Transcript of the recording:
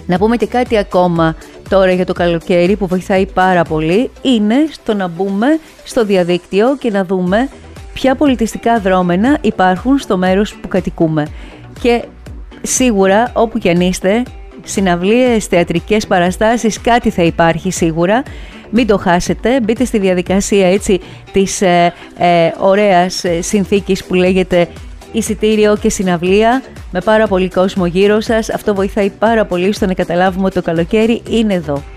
Να πούμε και κάτι ακόμα τώρα για το καλοκαίρι που βοηθάει πάρα πολύ, είναι στο να μπούμε στο διαδίκτυο και να δούμε ποια πολιτιστικά δρόμενα υπάρχουν στο μέρος που κατοικούμε. Και σίγουρα όπου κι αν είστε, συναυλίες, θεατρικές παραστάσεις, κάτι θα υπάρχει σίγουρα. Μην το χάσετε, μπείτε στη διαδικασία έτσι της ωραίας συνθήκης που λέγεται εισιτήριο και συναυλία, με πάρα πολύ κόσμο γύρω σας. Αυτό βοηθάει πάρα πολύ στο να καταλάβουμε ότι το καλοκαίρι είναι εδώ.